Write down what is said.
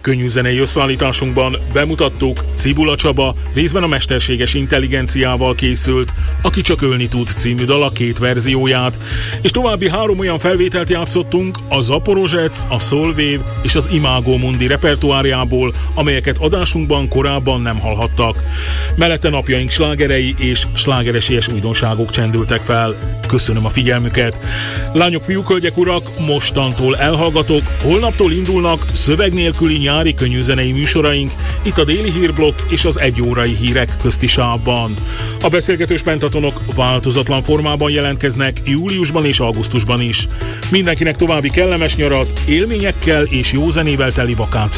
Könnyűzenei összeállításunkban bemutattuk Cibula Csaba részben a mesterséges intelligenciával készült Aki csak ölni tud című dal 2 verzióját, és további 3 olyan felvételt játszottunk a Zaporozsec, a Solwave és az Imago Mundi repertoárjából, amelyeket adásunkban korábban nem hallhattak. Mellette napjaink slágerei és slágeresélyes újdonságok csendültek fel. Köszönöm a figyelmüket! Lányok, fiúk, hölgyek, urak, mostantól elhallgatok, holnaptól indulnak szöveg nélküli nyári könnyűzenei műsoraink itt a Déli Hírblokk és az 1 órai hírek közti sávban. A beszélgetős pentatonok változatlan formában jelentkeznek júliusban és augusztusban is. Mindenkinek további kellemes nyarat, élményekkel és jó zenével teli vakációt